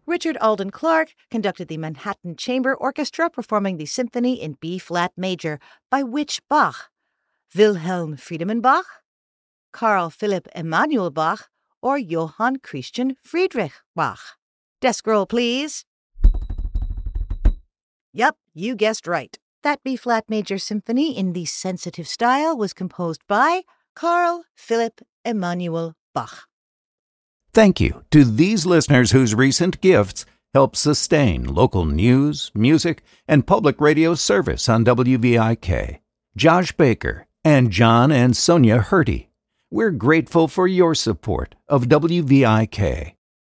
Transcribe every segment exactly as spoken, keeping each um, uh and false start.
Richard Alden Clark conducted the Manhattan Chamber Orchestra performing the symphony in B-flat major. By which Bach? Wilhelm Friedemann Bach, Carl Philipp Emanuel Bach, or Johann Christian Friedrich Bach? Desk roll, please. Yep, you guessed right. That B-flat major symphony in the sensitive style was composed by Carl Philipp Emanuel Bach. Thank you to these listeners whose recent gifts help sustain local news, music, and public radio service on W V I K. Josh Baker and John and Sonia Hurdy. We're grateful for your support of W V I K.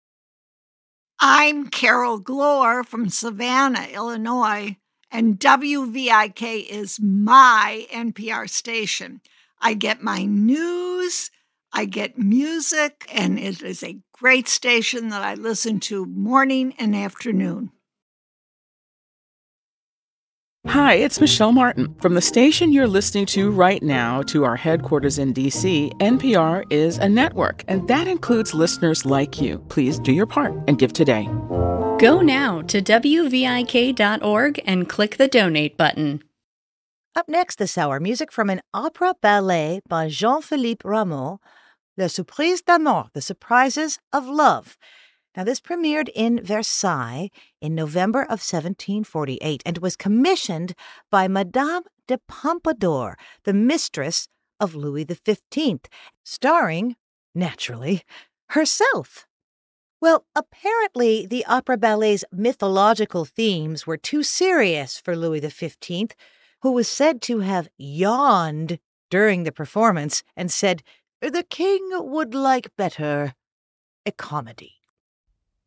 I'm Carol Glore from Savannah, Illinois, and W V I K is my N P R station. I get my news, I get music, and it is a great station that I listen to morning and afternoon. Hi, it's Michelle Martin. From the station you're listening to right now to our headquarters in D C, N P R is a network, and that includes listeners like you. Please do your part and give today. Go now to W V I K dot org and click the donate button. Up next this hour, music from an opera ballet by Jean-Philippe Rameau, Le Surprise d'amour, The Surprises of Love. Now, this premiered in Versailles in November of seventeen forty-eight and was commissioned by Madame de Pompadour, the mistress of Louis the fifteenth, starring, naturally, herself. Well, apparently the opera ballet's mythological themes were too serious for Louis the fifteenth, who was said to have yawned during the performance and said, "The king would like better a comedy."